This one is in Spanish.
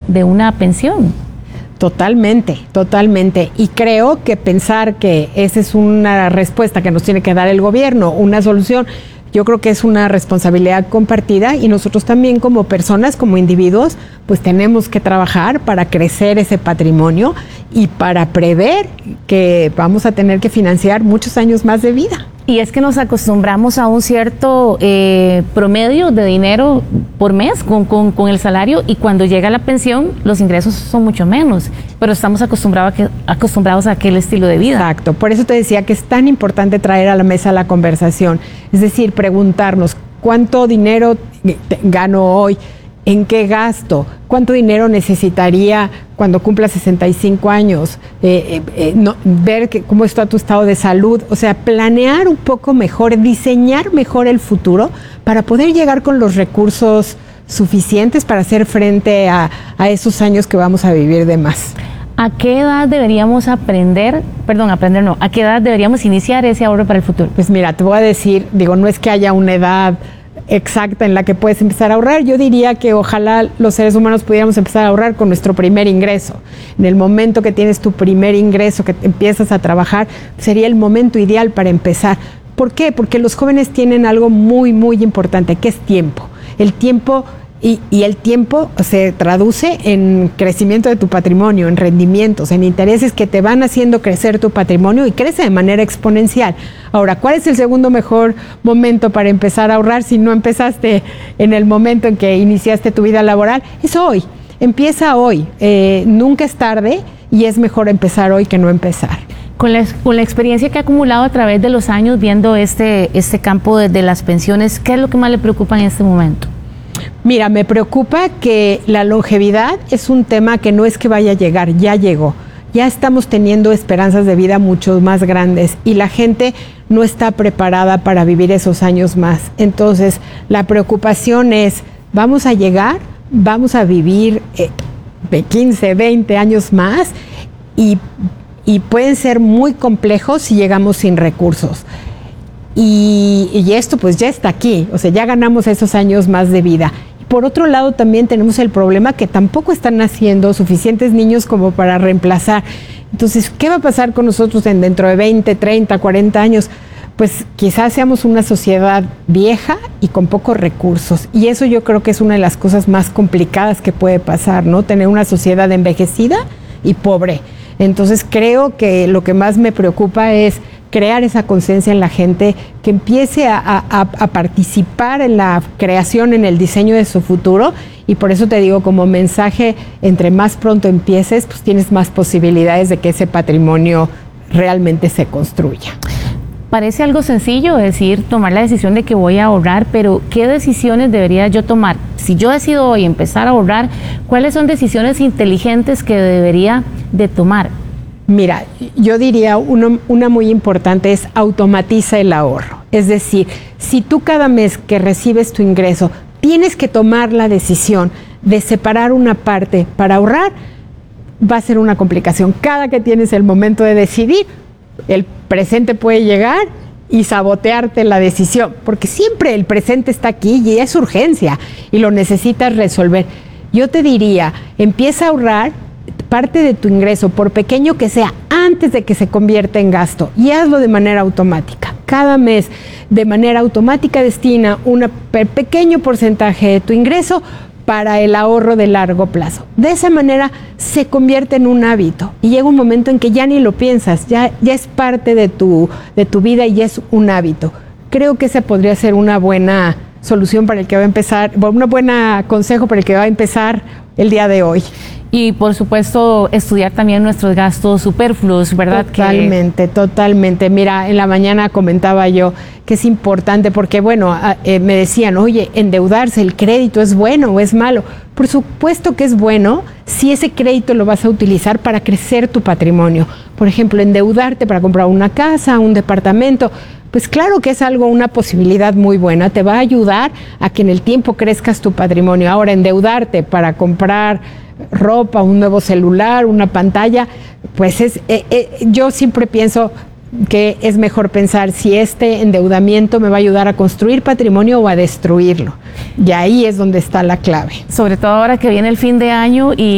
de una pensión. Totalmente, totalmente. Y creo que pensar que esa es una respuesta que nos tiene que dar el gobierno, una solución, yo creo que es una responsabilidad compartida y nosotros también como personas, como individuos, pues tenemos que trabajar para crecer ese patrimonio y para prever que vamos a tener que financiar muchos años más de vida. Y es que nos acostumbramos a un cierto promedio de dinero por mes con el salario, y cuando llega la pensión los ingresos son mucho menos, pero estamos acostumbrados a aquel estilo de vida. Exacto, por eso te decía que es tan importante traer a la mesa la conversación, es decir, preguntarnos cuánto dinero gano hoy, en qué gasto, cuánto dinero necesitaría cuando cumpla 65 años, ver cómo está tu estado de salud, o sea, planear un poco mejor, diseñar mejor el futuro para poder llegar con los recursos suficientes para hacer frente a esos años que vamos a vivir de más. ¿A qué edad deberíamos ¿a qué edad deberíamos iniciar ese ahorro para el futuro? Pues mira, te voy a decir, no es que haya una edad exacta en la que puedes empezar a ahorrar. Yo diría que ojalá los seres humanos pudiéramos empezar a ahorrar con nuestro primer ingreso. En el momento que tienes tu primer ingreso, que empiezas a trabajar, sería el momento ideal para empezar. ¿Por qué? Porque los jóvenes tienen algo muy, muy importante, que es tiempo. El tiempo y el tiempo se traduce en crecimiento de tu patrimonio, en rendimientos, en intereses que te van haciendo crecer tu patrimonio y crece de manera exponencial. Ahora, ¿cuál es el segundo mejor momento para empezar a ahorrar si no empezaste en el momento en que iniciaste tu vida laboral? Es hoy, empieza hoy, nunca es tarde y es mejor empezar hoy que no empezar. Con la experiencia que ha acumulado a través de los años viendo este campo de las pensiones, ¿qué es lo que más le preocupa en este momento? Mira, me preocupa que la longevidad es un tema que no es que vaya a llegar, ya llegó. Ya estamos teniendo esperanzas de vida mucho más grandes y la gente no está preparada para vivir esos años más. Entonces, la preocupación es, vamos a llegar, vamos a vivir 15, 20 años más y pueden ser muy complejos si llegamos sin recursos. Y esto pues ya está aquí, o sea, ya ganamos esos años más de vida. Por otro lado, también tenemos el problema que tampoco están naciendo suficientes niños como para reemplazar. Entonces, ¿qué va a pasar con nosotros dentro de 20, 30, 40 años? Pues quizás seamos una sociedad vieja y con pocos recursos. Y eso yo creo que es una de las cosas más complicadas que puede pasar, ¿no? Tener una sociedad envejecida y pobre. Entonces, creo que lo que más me preocupa es crear esa conciencia en la gente, que empiece a participar en la creación, en el diseño de su futuro, y por eso te digo, como mensaje, entre más pronto empieces, pues tienes más posibilidades de que ese patrimonio realmente se construya. Parece algo sencillo decir, tomar la decisión de que voy a ahorrar, pero ¿qué decisiones debería yo tomar? Si yo decido hoy empezar a ahorrar, ¿cuáles son decisiones inteligentes que debería de tomar? Mira, yo diría una muy importante es automatiza el ahorro. Es decir, si tú cada mes que recibes tu ingreso tienes que tomar la decisión de separar una parte para ahorrar, va a ser una complicación. Cada que tienes el momento de decidir, el presente puede llegar y sabotearte la decisión, porque siempre el presente está aquí y es urgencia y lo necesitas resolver. Yo te diría, empieza a ahorrar parte de tu ingreso, por pequeño que sea, antes de que se convierta en gasto, y hazlo de manera automática. Cada mes, de manera automática, destina un pequeño porcentaje de tu ingreso para el ahorro de largo plazo. De esa manera se convierte en un hábito y llega un momento en que ya ni lo piensas, ya es parte de tu vida y es un hábito. Creo que esa podría ser una buena solución para el que va a empezar, un buen consejo para el que va a empezar el día de hoy. Y por supuesto estudiar también nuestros gastos superfluos, ¿verdad? Totalmente. Mira, en la mañana comentaba yo que es importante porque, bueno, me decían, oye, endeudarse, ¿el crédito es bueno o es malo? Por supuesto que es bueno si ese crédito lo vas a utilizar para crecer tu patrimonio. Por ejemplo, endeudarte para comprar una casa, un departamento. Pues claro que es una posibilidad muy buena, te va a ayudar a que en el tiempo crezcas tu patrimonio. Ahora, endeudarte para comprar ropa, un nuevo celular, una pantalla, pues yo siempre pienso que es mejor pensar si este endeudamiento me va a ayudar a construir patrimonio o a destruirlo. Y ahí es donde está la clave. Sobre todo ahora que viene el fin de año y